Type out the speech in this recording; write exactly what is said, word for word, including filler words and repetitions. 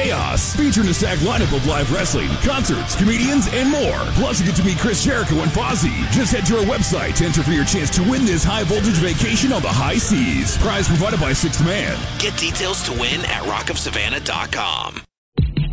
Chaos, featuring a stacked lineup of live wrestling, concerts, comedians, and more. Plus, you get to meet Chris Jericho and Fozzy. Just head to our website to enter for your chance to win this high-voltage vacation on the high seas. Prize provided by Sixth Man. Get details to win at rock of savannah dot com.